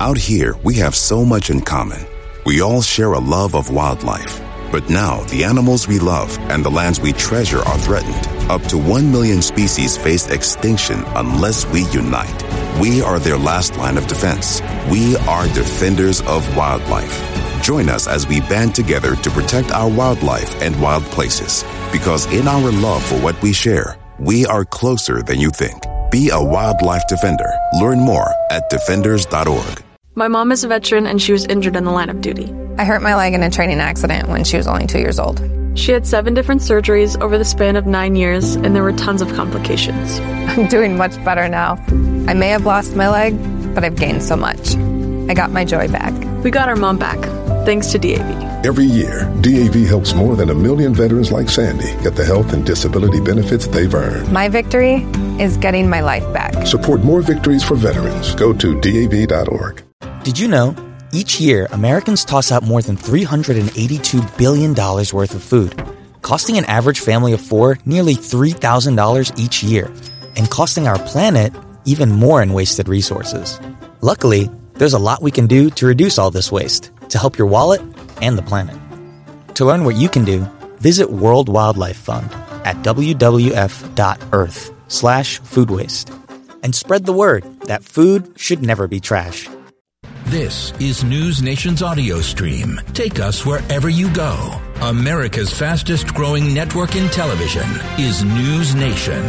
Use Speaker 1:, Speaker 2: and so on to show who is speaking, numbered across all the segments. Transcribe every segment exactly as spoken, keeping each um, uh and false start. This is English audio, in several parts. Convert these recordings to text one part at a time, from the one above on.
Speaker 1: Out here, we have so much in common. We all share a love of wildlife. But now, the animals we love and the lands we treasure are threatened. Up to one million species face extinction unless we unite. We are their last line of defense. We are defenders of wildlife. Join us as we band together to protect our wildlife and wild places. Because in our love for what we share, we are closer than you think. Be a wildlife defender. Learn more at defenders dot org.
Speaker 2: My mom is a veteran and she was injured in the line of duty.
Speaker 3: I hurt my leg in a training accident when she was only two years old.
Speaker 2: She had seven different surgeries over the span of nine years, and there were tons of complications.
Speaker 3: I'm doing much better now. I may have lost my leg, but I've gained so much. I got my joy back.
Speaker 2: We got our mom back, thanks to D A V.
Speaker 4: Every year, D A V helps more than a million veterans like Sandy get the health and disability benefits they've earned.
Speaker 3: My victory is getting my life back.
Speaker 4: Support more victories for veterans. Go to D A V dot org.
Speaker 5: Did you know? Each year, Americans toss out more than three hundred eighty-two billion dollars worth of food, costing an average family of four nearly three thousand dollars each year, and costing our planet even more in wasted resources. Luckily, there's a lot we can do to reduce all this waste, to help your wallet and the planet. To learn what you can do, visit World Wildlife Fund at w w f dot earth slash food waste. And spread the word that food should never be trash.
Speaker 6: This is News Nation's audio stream. Take us wherever you go. America's fastest growing network in television is News Nation.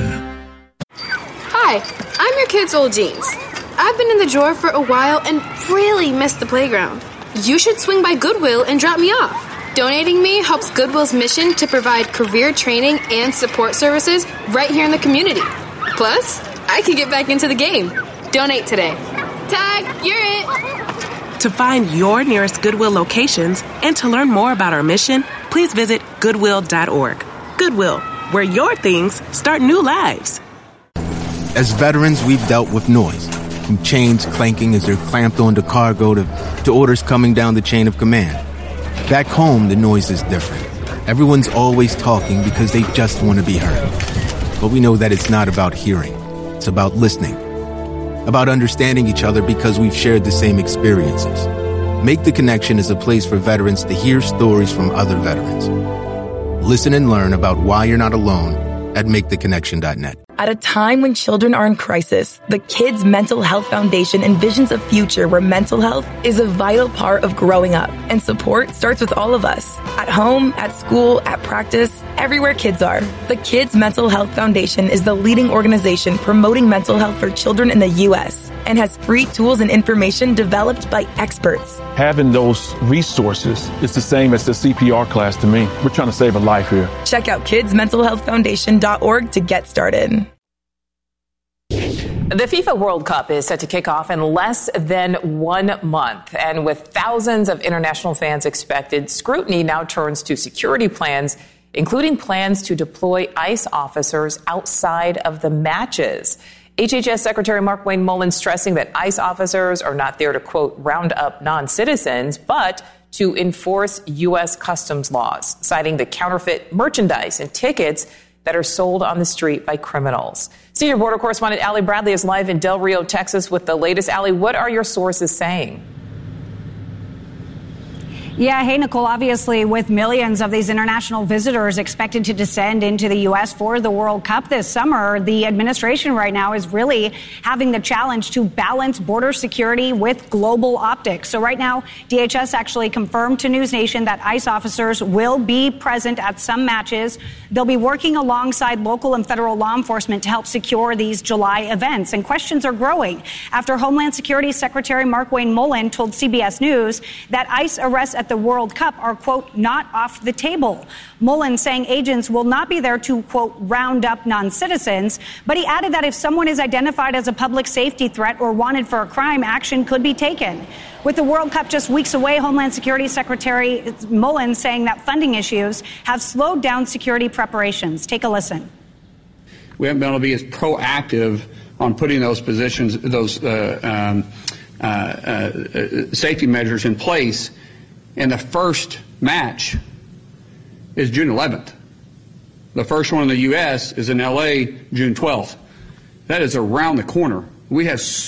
Speaker 7: Hi, I'm your kid's old jeans. I've been in the drawer for a while and really missed the playground. You should swing by Goodwill and drop me off. Donating me helps Goodwill's mission to provide career training and support services right here in the community. Plus, I can get back into the game. Donate today. Tag, you're it.
Speaker 8: To find your nearest Goodwill locations and to learn more about our mission, please visit goodwill dot org. Goodwill, where your things start new lives.
Speaker 9: As veterans, we've dealt with noise, from chains clanking as they're clamped onto cargo to, to orders coming down the chain of command. Back home, the noise is different. Everyone's always talking because they just want to be heard. But we know that it's not about hearing. It's about listening. About understanding each other because we've shared the same experiences. Make the Connection is a place for veterans to hear stories from other veterans. Listen and learn about why you're not alone at make the connection dot net.
Speaker 10: At a time when children are in crisis, the Kids Mental Health Foundation envisions a future where mental health is a vital part of growing up, and support starts with all of us. At home, at school, at practice, everywhere kids are. The Kids Mental Health Foundation is the leading organization promoting mental health for children in the U S and has free tools and information developed by experts.
Speaker 11: Having those resources is the same as the C P R class to me. We're trying to save a life here.
Speaker 10: Check out kids mental health foundation dot org to get started.
Speaker 12: The FIFA World Cup is set to kick off in less than one month. And with thousands of international fans expected, scrutiny now turns to security plans, including plans to deploy ICE officers outside of the matches. H H S Secretary Markwayne Mullin stressing that ICE officers are not there to, quote, round up non-citizens, but to enforce U S customs laws, citing the counterfeit merchandise and tickets that are sold on the street by criminals. Senior border correspondent Allie Bradley is live in Del Rio, Texas with the latest. Allie, what are your sources saying?
Speaker 13: Yeah, hey, Nicole, obviously with millions of these international visitors expected to descend into the U S for the World Cup this summer, the administration right now is really having the challenge to balance border security with global optics. So right now, D H S actually confirmed to News Nation that ICE officers will be present at some matches. They'll be working alongside local and federal law enforcement to help secure these July events. And questions are growing after Homeland Security Secretary Markwayne Mullin told C B S News that ICE arrests at the World Cup are, quote, not off the table. Mullin saying agents will not be there to, quote, round up non-citizens, but he added that if someone is identified as a public safety threat or wanted for a crime, action could be taken. With the World Cup just weeks away, Homeland Security Secretary Mullin saying that funding issues have slowed down security preparations. Take a listen.
Speaker 14: We haven't been able to be as proactive on putting those positions, those uh, um, uh, uh, safety measures in place. And the first match is June eleventh. The first one in the U S is in L A June twelfth. That is around the corner. We have